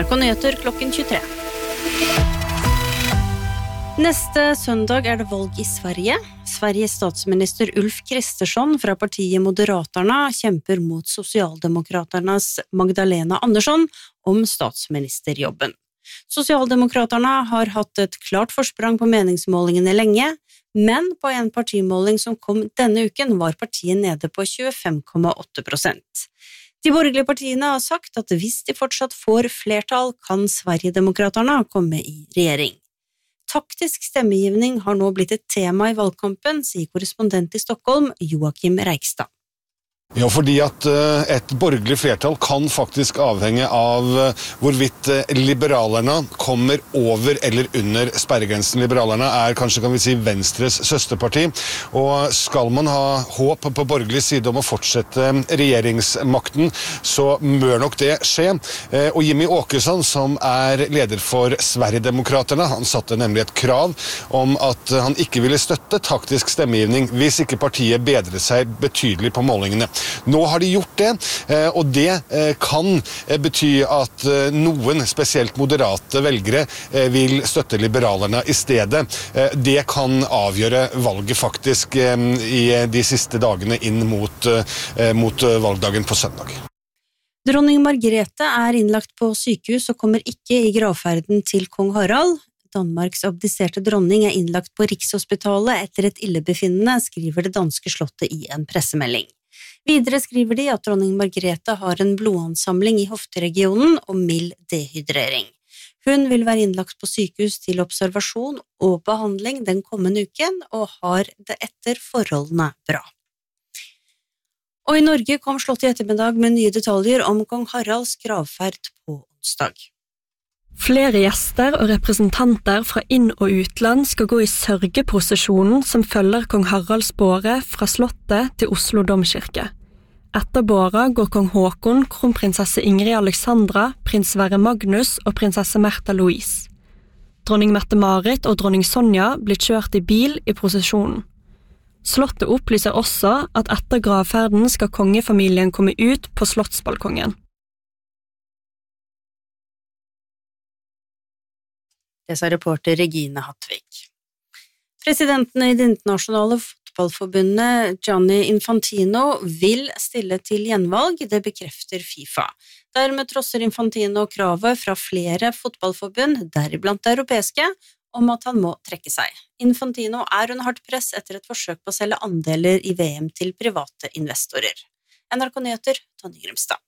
NRK Nyheter klokken 23. Neste søndag det valg I Sverige. Sveriges statsminister Ulf Kristersson fra partiet Moderaterna kjemper mot Socialdemokraternas Magdalena Andersson om statsministerjobben. Socialdemokraterna har hatt et klart forsprang på meningsmålingene lenge, men på en partimåling som kom denne uken var partiet nede på 25,8%. De borgerlige partiene har sagt at hvis de fortsatt får flertall, kan Sverigedemokraterna komme I regjering. Taktisk stemmegivning har nå blitt et tema I valgkampen, sier korrespondent I Stockholm, Joakim Reikstad. Ja, fordi at et borgerlig flertall kan faktisk avhenge av hvorvidt liberalerne kommer over eller under sperregrensen. Liberalerne kanskje kan vi si Venstres søsterparti, og skal man ha håp på borgerlig side om å fortsette regjeringsmakten, så bør nok det skje. Og Jimmy Åkesson, som leder for Sverigedemokraterna, han satte nemlig et krav om at han ikke ville støtte taktisk stemmegivning hvis ikke partiet bedret seg betydelig på målingene. Nå har de gjort det, og det kan bety at noen spesielt moderate velgere vil støtte liberalerne I stedet. Det kan avgjøre valget faktisk I de siste dagene inn mot valgdagen på søndag. Dronning Margrethe innlagt på sykehus og kommer ikke I gravferden til kong Harald. Danmarks abdiserte dronning innlagt på Rikshospitalet etter et illebefinnende, skriver det danske slottet I en pressemelding. Videre skriver de at dronning Margrethe har en blodansamling I hofteregionen og mild dehydrering. Hun vil være innlagt på sykehus til observasjon og behandling den kommende uken, og har det etter forholdene bra. Og I Norge kom slottet I ettermiddag med nye detaljer om kong Haralds gravferd på onsdag. Flere gjester og representanter fra inn- og utland skal gå I sørgeprosesjonen som følger kong Haralds båre fra slottet til Oslo Domkirke. Etter båra går kong Håkon, kronprinsesse Ingrid Alexandra, prins Sverre Magnus og prinsesse Märtha Louise. Dronning Mette-Marit og dronning Sonja blir kjørt I bil I prosesjonen. Slottet opplyser også at etter gravferden skal kongefamilien komme ut på slottsbalkongen. Det sa reporter Regine Hattvik. Presidenten I det internasjonale fotballforbundet Gianni Infantino vil stille til gjenvalg, det bekrefter FIFA. Dermed trosser Infantino kravet fra flere fotballforbund, deriblant det europeiske, om at han må trekke seg. Infantino under hardt press etter et forsøk på å selge andeler I VM til private investorer. NRK Nyheter, Tonje Grimstad.